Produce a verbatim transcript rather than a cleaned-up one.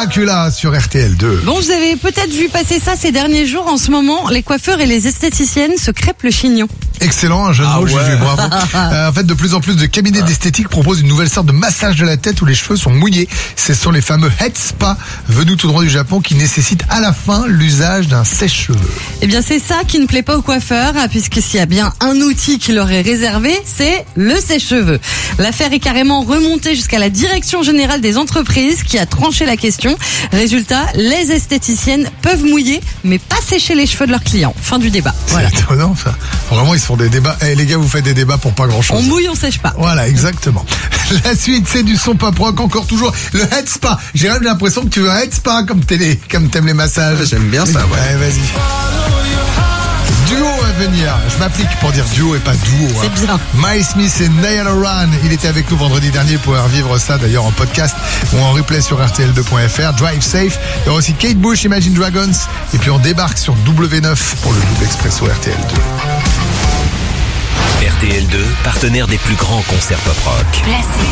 Dracula sur R T L deux. Bon, vous avez peut-être vu passer ça ces derniers jours. En ce moment, les coiffeurs et les esthéticiennes se crêpent le chignon. Excellent, un jeu de Ah mots, ouais. Juju, bravo. Euh, en fait, de plus en plus de cabinets d'esthétique proposent une nouvelle sorte de massage de la tête où les cheveux sont mouillés. Ce sont les fameux head spa venus tout droit du Japon qui nécessitent à la fin l'usage d'un sèche-cheveux. Eh bien, c'est ça qui ne plaît pas aux coiffeurs, hein, puisque s'il y a bien un outil qui leur est réservé, c'est le sèche-cheveux. L'affaire est carrément remontée jusqu'à la direction générale des entreprises qui a tranché la question. Résultat, les esthéticiennes peuvent mouiller, mais pas sécher les cheveux de leurs clients. Fin du débat. Voilà. C'est étonnant, ça. Vraiment, ils se font des débats. Eh, les gars, vous faites des débats pour pas grand chose. On mouille, on sèche pas. Voilà, exactement. La suite, c'est du son pop rock, encore toujours le head spa. J'ai même l'impression que tu veux un head spa comme t'aimes, comme t'aimes les massages. J'aime bien ça, ouais. Allez, vas-y. Duo à venir. Je m'applique pour dire duo et pas duo. Hein. C'est bien. Miles Smith et Niall Horan. Il était avec nous vendredi dernier pour revivre ça d'ailleurs en podcast ou en replay sur R T L deux point F R. Drive Safe. Il y aura aussi Kate Bush, Imagine Dragons. Et puis on débarque sur W neuf pour le double expresso R T L deux. R T L deux, partenaire des plus grands concerts pop rock. Classique.